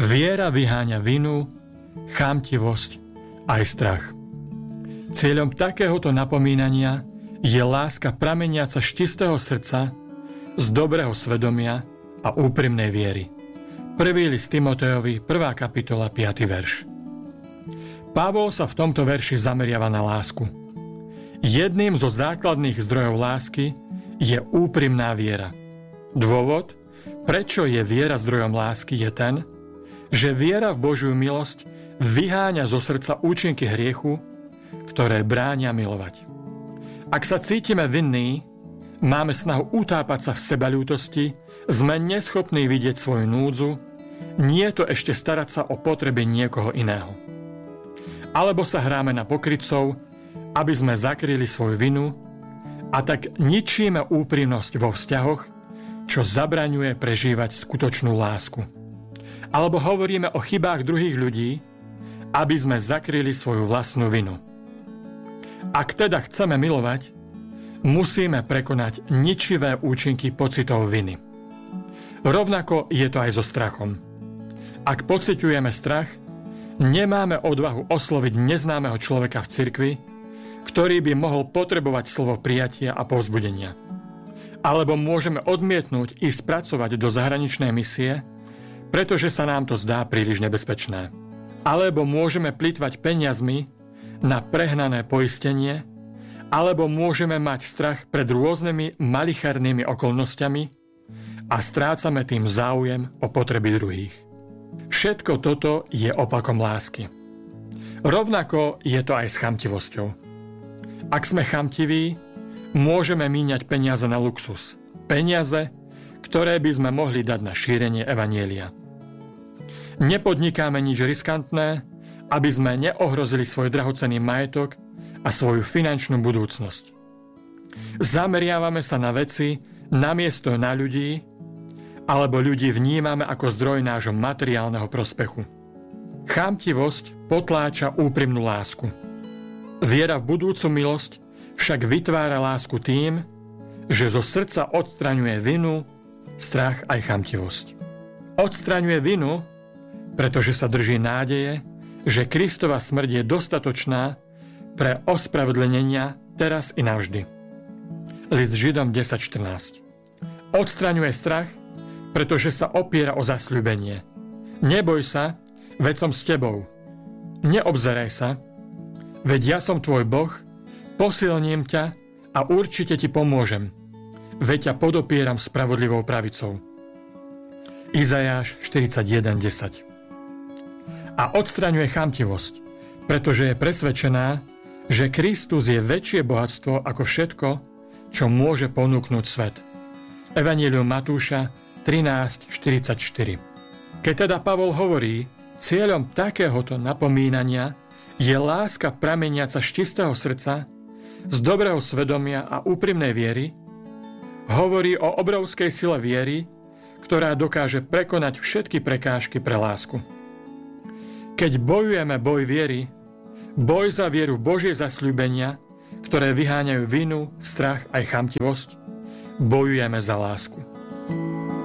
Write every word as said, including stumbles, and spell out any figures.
Viera vyháňa vinu, chamtivosť aj strach. Cieľom takéhoto napomínania je láska prameniaca z čistého srdca, z dobrého svedomia a úprimnej viery. Prvý list Timotejovi, prvá kapitola, piaty verš. Pavol sa v tomto verši zameriava na lásku. Jedným zo základných zdrojov lásky je úprimná viera. Dôvod, prečo je viera zdrojom lásky, je ten, že viera v Božiu milosť vyháňa zo srdca účinky hriechu, ktoré bránia milovať. Ak sa cítime vinní, máme snahu utápať sa v sebaľútosti, sme neschopní vidieť svoju núdzu, nie to ešte starať sa o potreby niekoho iného. Alebo sa hráme na pokrytcov, aby sme zakryli svoju vinu, a tak ničíme úprimnosť vo vzťahoch, čo zabraňuje prežívať skutočnú lásku. Alebo hovoríme o chybách druhých ľudí, aby sme zakryli svoju vlastnú vinu. Ak teda chceme milovať, musíme prekonať ničivé účinky pocitov viny. Rovnako je to aj so strachom. Ak pociťujeme strach, nemáme odvahu osloviť neznámeho človeka v cirkvi, ktorý by mohol potrebovať slovo prijatia a povzbudenia. Alebo môžeme odmietnúť ísť pracovať do zahraničnej misie, pretože sa nám to zdá príliš nebezpečné. Alebo môžeme plytvať peniazmi na prehnané poistenie, alebo môžeme mať strach pred rôznymi malichernými okolnostiami a strácame tým záujem o potreby druhých. Všetko toto je opakom lásky. Rovnako je to aj s chamtivosťou. Ak sme chamtiví, môžeme míňať peniaze na luxus. Peniaze, ktoré by sme mohli dať na šírenie evanjelia. Nepodnikáme nič riskantné, aby sme neohrozili svoj drahocenný majetok a svoju finančnú budúcnosť. Zameriavame sa na veci namiesto na ľudí, alebo ľudí vnímame ako zdroj nášho materiálneho prospechu. Chamtivosť potláča úprimnú lásku. Viera v budúcu milosť však vytvára lásku tým, že zo srdca odstraňuje vinu, strach aj chamtivosť. Odstraňuje vinu, pretože sa drží nádeje, že Kristova smrť je dostatočná pre ospravedlnenia teraz i navždy. List Židom desať štrnásť. Odstraňuje strach, pretože sa opiera o zasľúbenie. Neboj sa, veď som s tebou. Neobzeraj sa, veď ja som tvoj Boh, posilním ťa a určite ti pomôžem. Veď ťa podopieram spravodlivou pravicou. Izajáš štyridsaťjeden desať. A odstraňuje chamtivosť, pretože je presvedčená, že Kristus je väčšie bohatstvo ako všetko, čo môže ponúknuť svet. Evanjelium Matúša trinásť štyridsaťštyri. Keď teda Pavol hovorí, cieľom takéhoto napomínania je láska prameniaca z čistého srdca, z dobrého svedomia a úprimnej viery, hovorí o obrovskej sile viery, ktorá dokáže prekonať všetky prekážky pre lásku. Keď bojujeme boj viery, boj za vieru v Božie zasľúbenia, ktoré vyháňajú vinu, strach aj chamtivosť, bojujeme za lásku.